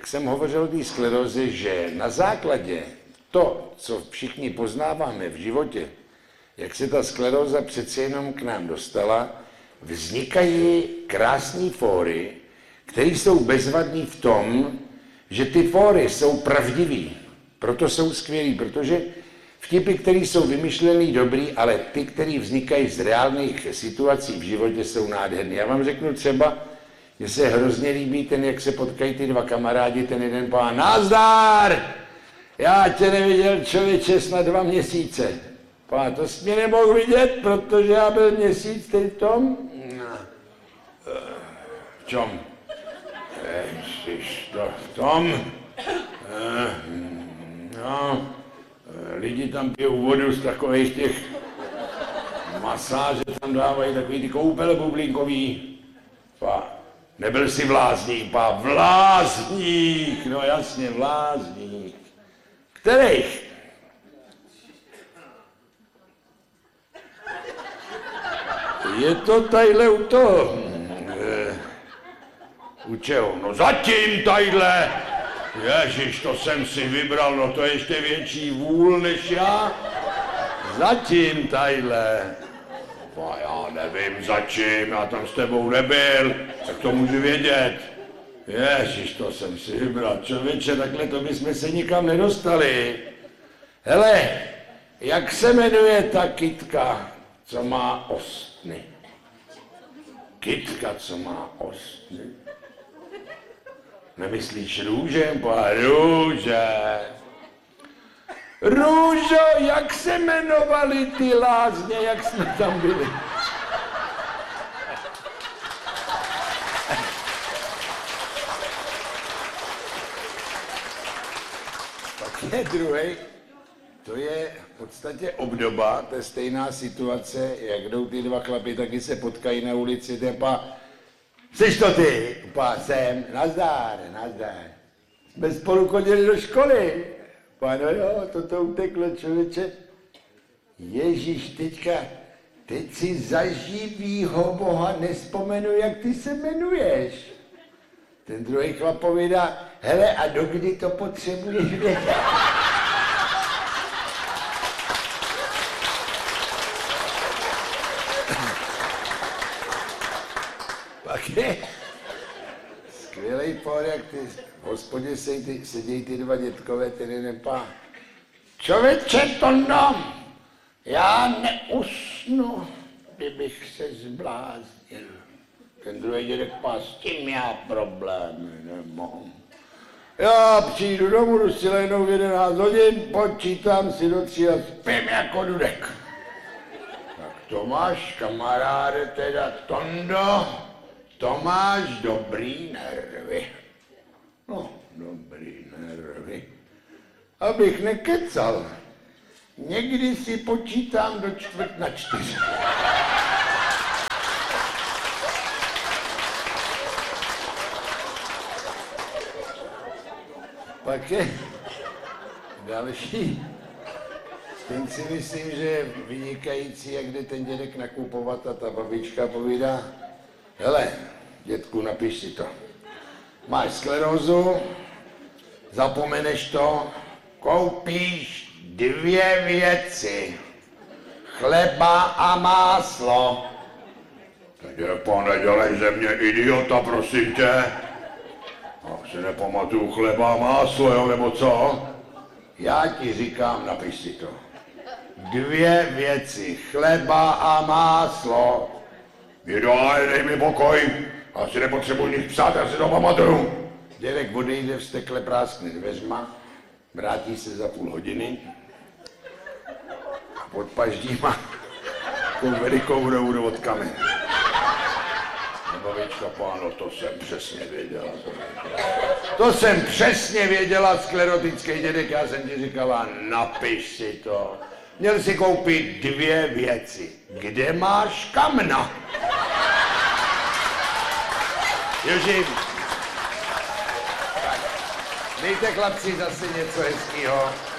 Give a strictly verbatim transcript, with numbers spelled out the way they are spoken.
jak jsem hovořil o té skleróze, že na základě to, co všichni poznáváme v životě, jak se ta skleróza přece jenom k nám dostala, vznikají krásné fóry, které jsou bezvadné v tom, že ty fóry jsou pravdivý, proto jsou skvělý, protože vtipy, které jsou vymyšlený dobrý, ale ty, které vznikají z reálných situací v životě, jsou nádherný. Já vám řeknu třeba, že se hrozně líbí ten, jak se potkají ty dva kamarádi, ten jeden pán, nazdar! Já tě neviděl, člověče, snad dva měsíce. Pán, to jsi mě nemohl vidět, protože já byl měsíc teď v tom. V čem? Ježiš, to v tom. No, lidi tam pijou vodu z takových těch masáže, tam dávají takový ty koupele bublínkový. Pá, nebyl jsi vlázník, pá, vlázník, no jasně, vlázník. Kterých? Je to tadyhle u toho. E, u čeho? No zatím tadyhle. Ježiš, to jsem si vybral, no to je ještě větší vůl než já. Zatím tadyhle. No já nevím začím, já tam s tebou nebyl, tak to můžu vědět. Ježiš, to jsem si vybral, člověče, takhle to bychom se nikam nedostali. Hele, jak se jmenuje ta kytka, co má ostny? Kytka, co má ostny? Nemyslíš růže? Boha, růže. Růžo, jak se jmenovali ty lázně, jak jsme tam byli? Pak je druhý, to je v podstatě obdoba, to je stejná situace, jak jdou ty dva chlapi, taky se potkají na ulici, tepa, jsi to ty? Pá, jsem, nazdár, nazdár. Jsme spolu chodili do školy. Pá, no jo, toto uteklo, člověče. Ježíš, teďka, teď si za živýho Boha nespomenu, jak ty se jmenuješ. Ten druhý chlap povídá, hele, a dokdy to potřebuješ vědět? Pak je skvělej por, jak ty v hospodě sedějí ty dva dětkové, ten jeden pán. Člověče, Tondo, já neusnu, kdybych se zbláznil. Ten druhý dědek pán, s tím já problémy nemám. Já přijdu domů, jdu si lehnout v jedenáct hodin, počítám si do tří a spím jako dudek. Tak to máš, kamaráde, teda Tondo, to máš dobrý nervy. No, dobrý nervy. Abych nekecal, někdy si počítám do čtvrt na čtyři. Pak je další. Ten si myslím, že je vynikající, jak jde ten dědek nakupovat a ta babička povídá, hele, dětku, napiš si to. Máš sklerózu, zapomeneš to, koupíš dvě věci. Chleba a máslo. Takže pane, dělej ze mě idiota, prosím tě. Já si nepamatuju chleba a máslo, jo, nebo co? Já ti říkám, napiš si to. Dvě věci, chleba a máslo. Vědolaj, dej mi pokoj. Já si nepotřebuji nic psát, já si to pamatuju. Dědek odejde, vstekle práskne dveřma, vrátí se za půl hodiny a pod paždíma takovou velikou rovou do vodkami. Babička, páno, to jsem přesně věděla. To jsem přesně věděla, sklerotický dědek, já jsem ti říkala, napiš si to. Měl si koupit dvě věci. Kde máš kamna? Joži, dejte chlapci zase něco hezkýho.